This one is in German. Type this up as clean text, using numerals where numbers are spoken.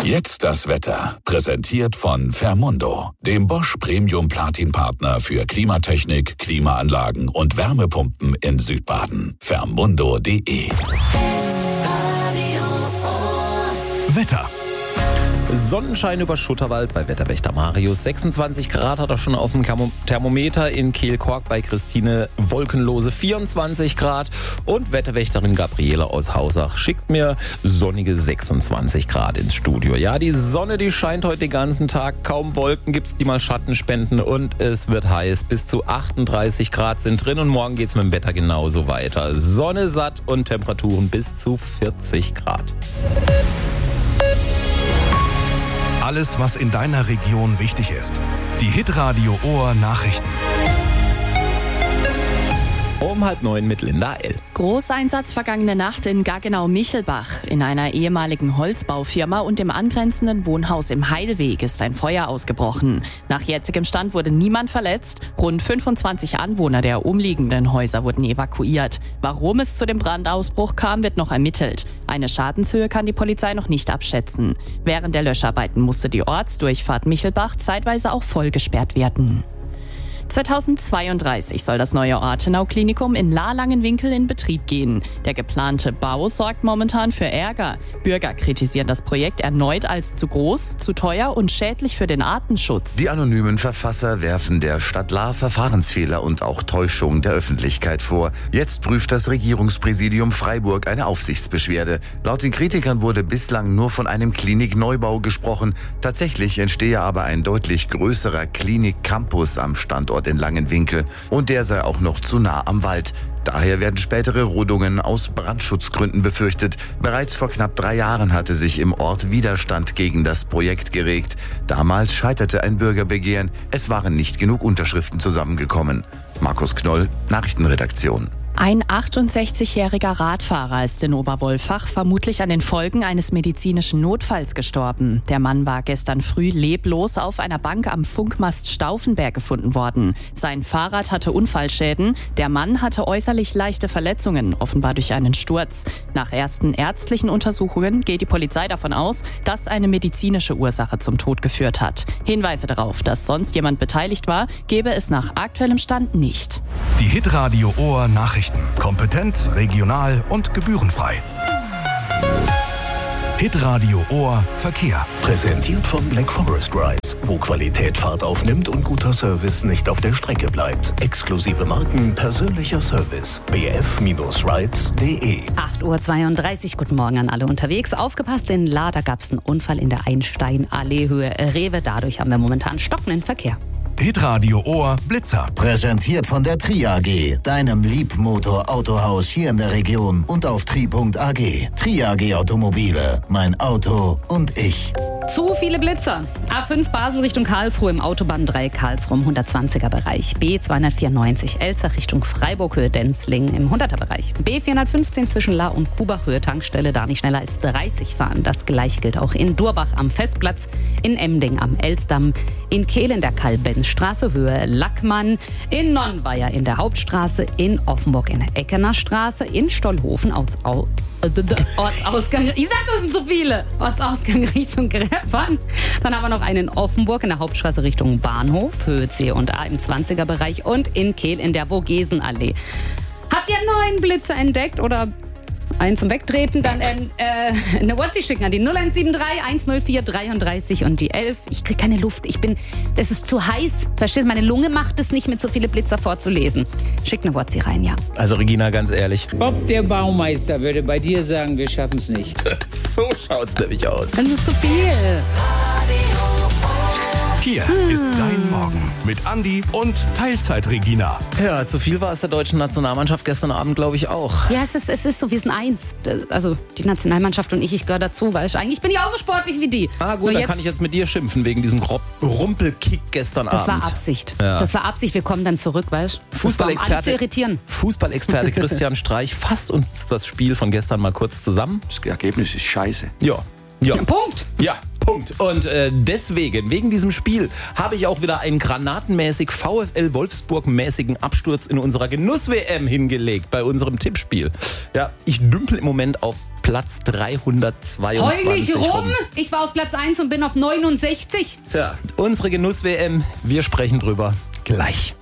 Jetzt das Wetter. Präsentiert von Fermundo, dem Bosch Premium Platin Partner für Klimatechnik, Klimaanlagen und Wärmepumpen in Südbaden. Fermundo.de. Wetter. Sonnenschein über Schutterwald bei Wetterwächter Marius. 26 Grad hat er schon auf dem Thermometer. In Kehlkork bei Christine wolkenlose 24 Grad. Und Wetterwächterin Gabriele aus Hausach schickt mir sonnige 26 Grad ins Studio. Ja, die Sonne, die scheint heute den ganzen Tag. Kaum Wolken gibt's, die mal Schatten spenden. Und es wird heiß. Bis zu 38 Grad sind drin. Und morgen geht's mit dem Wetter genauso weiter. Sonne satt und Temperaturen bis zu 40 Grad. Alles, was in deiner Region wichtig ist. Die Hitradio Ohr Nachrichten. Um 8:30 mit Linda L. Großeinsatz vergangene Nacht in Gaggenau-Michelbach. In einer ehemaligen Holzbaufirma und dem angrenzenden Wohnhaus im Heilweg ist ein Feuer ausgebrochen. Nach jetzigem Stand wurde niemand verletzt. Rund 25 Anwohner der umliegenden Häuser wurden evakuiert. Warum es zu dem Brandausbruch kam, wird noch ermittelt. Eine Schadenshöhe kann die Polizei noch nicht abschätzen. Während der Löscharbeiten musste die Ortsdurchfahrt Michelbach zeitweise auch voll gesperrt werden. 2032 soll das neue Ortenau-Klinikum in Lahr-Langenwinkel in Betrieb gehen. Der geplante Bau sorgt momentan für Ärger. Bürger kritisieren das Projekt erneut als zu groß, zu teuer und schädlich für den Artenschutz. Die anonymen Verfasser werfen der Stadt Lahr Verfahrensfehler und auch Täuschung der Öffentlichkeit vor. Jetzt prüft das Regierungspräsidium Freiburg eine Aufsichtsbeschwerde. Laut den Kritikern wurde bislang nur von einem Klinikneubau gesprochen. Tatsächlich entstehe aber ein deutlich größerer Klinik-Campus am Standort in Langenwinkel und der sei auch noch zu nah am Wald. Daher werden spätere Rodungen aus Brandschutzgründen befürchtet. Bereits vor knapp 3 Jahren hatte sich im Ort Widerstand gegen das Projekt geregt. Damals scheiterte ein Bürgerbegehren. Es waren nicht genug Unterschriften zusammengekommen. Markus Knoll, Nachrichtenredaktion. Ein 68-jähriger Radfahrer ist in Oberwolfach vermutlich an den Folgen eines medizinischen Notfalls gestorben. Der Mann war gestern früh leblos auf einer Bank am Funkmast Stauffenberg gefunden worden. Sein Fahrrad hatte Unfallschäden. Der Mann hatte äußerlich leichte Verletzungen, offenbar durch einen Sturz. Nach ersten ärztlichen Untersuchungen geht die Polizei davon aus, dass eine medizinische Ursache zum Tod geführt hat. Hinweise darauf, dass sonst jemand beteiligt war, gebe es nach aktuellem Stand nicht. Die Hitradio Ohr Nachrichten. Kompetent, regional und gebührenfrei. Hitradio Ohr Verkehr. Präsentiert von Black Forest Rides, wo Qualität Fahrt aufnimmt und guter Service nicht auf der Strecke bleibt. Exklusive Marken, persönlicher Service. bf-rides.de. 8:32 Uhr, guten Morgen an alle unterwegs. Aufgepasst, in Lahr, da gab es einen Unfall in der Einsteinallee Höhe Rewe. Dadurch haben wir momentan stockenden Verkehr. Hitradio Ohr Blitzer. Präsentiert von der Tri AG, deinem Liebmotor-Autohaus hier in der Region und auf tri.ag. Tri AG Automobile, mein Auto und ich. Zu viele Blitzer. A5 Basel Richtung Karlsruhe im Autobahndreieck Karlsruhe im 120er Bereich. B294 Elzach Richtung Freiburg Höhe Denzling im 100er Bereich. B415 zwischen Lahr und Kubach Höhe Tankstelle, da nicht schneller als 30 fahren. Das gleiche gilt auch in Durbach am Festplatz, in Emding am Elsdamm, in Kehl in der Karl-Benz-Straße Höhe Lackmann, in Nonnweier in der Hauptstraße, in Offenburg in der Eckener Straße, in Stollhofen Ortsausgang, ich sag, das sind so viele, Ortsausgang Richtung Gräfern. Dann haben wir noch einen in Offenburg in der Hauptstraße Richtung Bahnhof, Höhe C&A im 20er Bereich und in Kehl in der Vogesenallee. Habt ihr einen neuen Blitzer entdeckt oder einen zum Wegtreten? Dann eine WhatsApp schicken an die 0173 104 33 und die 11. Ich krieg keine Luft, es ist zu heiß. Verstehst du, meine Lunge macht es nicht, mit so viele Blitzer vorzulesen. Schickt eine WhatsApp rein, ja. Also Regina, ganz ehrlich. Bob, der Baumeister, würde bei dir sagen, wir schaffen es nicht. So schaut's nämlich aus. Das ist zu viel. Hier ist dein Morgen mit Andi und Teilzeit-Regina. Ja, zu viel war es der deutschen Nationalmannschaft gestern Abend, glaube ich, auch. Ja, es ist so, wir sind eins. Also die Nationalmannschaft und ich gehöre dazu, weil eigentlich bin ich auch so sportlich wie die. Ah gut, dann kann ich jetzt mit dir schimpfen wegen diesem Rumpelkick gestern Abend. Das war Absicht. Ja. Das war Absicht, wir kommen dann zurück, weißt du? Um alle zu irritieren. Fußballexperte Christian Streich fasst uns das Spiel von gestern mal kurz zusammen. Das Ergebnis ist scheiße. Ja. Punkt. Ja. Punkt. Und deswegen, wegen diesem Spiel, habe ich auch wieder einen granatenmäßig VfL Wolfsburg-mäßigen Absturz in unserer Genuss-WM hingelegt bei unserem Tippspiel. Ja, ich dümpel im Moment auf Platz 322 Heul nicht rum. rum. Ich war auf Platz 1 und bin auf 69. Tja, unsere Genuss-WM, wir sprechen drüber gleich.